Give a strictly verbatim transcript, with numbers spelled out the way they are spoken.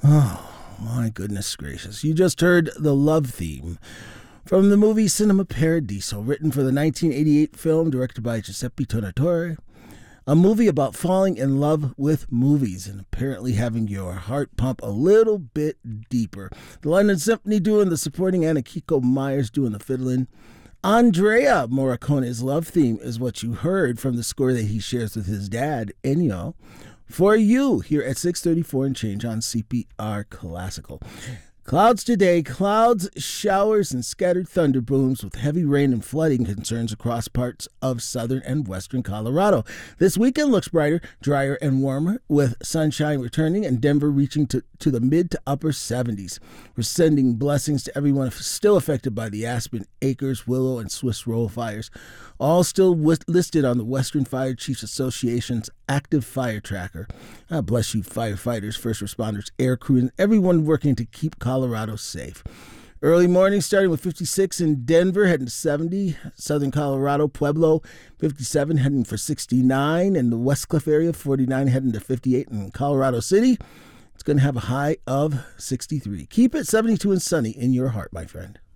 Oh, my goodness gracious. You just heard the love theme from the movie Cinema Paradiso, written for the nineteen eighty-eight film directed by Giuseppe Tornatore. A movie about falling in love with movies and apparently having your heart pump a little bit deeper. The London Symphony doing the supporting and Akiko Myers doing the fiddling. Andrea Morricone's love theme is what you heard from the score that he shares with his dad, Ennio, for you here at six thirty-four and change on C P R Classical. Clouds today, clouds, showers, and scattered thunder booms with heavy rain and flooding concerns across parts of southern and western Colorado. This weekend looks brighter, drier, and warmer, with sunshine returning and Denver reaching to, to the mid to upper seventies. We're sending blessings to everyone still affected by the Aspen, Acres, Willow, and Swiss Roll fires, all still w- listed on the Western Fire Chiefs Association's active fire tracker. God bless you, firefighters, first responders, air crew, and everyone working to keep Colorado safe. Early morning starting with fifty-six in Denver, heading to seventy. Southern Colorado, Pueblo, fifty-seven, heading for sixty-nine. In the West Cliff area, forty-nine, heading to fifty-eight. In Colorado City, it's going to have a high of sixty-three. Keep it seventy-two and sunny in your heart, my friend.